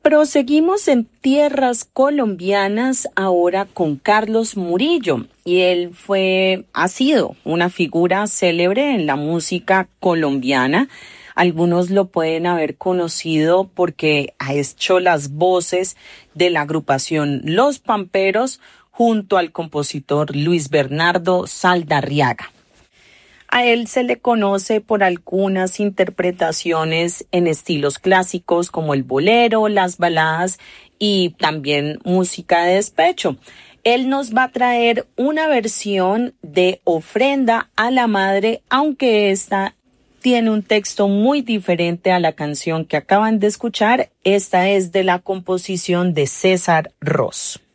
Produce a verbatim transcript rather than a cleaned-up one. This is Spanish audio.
Proseguimos en tierras colombianas ahora con Carlos Murillo, y él fue, ha sido una figura célebre en la música colombiana. Algunos lo pueden haber conocido porque ha hecho las voces de la agrupación Los Pamperos junto al compositor Luis Bernardo Saldarriaga. A él se le conoce por algunas interpretaciones en estilos clásicos como el bolero, las baladas y también música de despecho. Él nos va a traer una versión de Ofrenda a la Madre, aunque esta tiene un texto muy diferente a la canción que acaban de escuchar. Esta es de la composición de César Ros.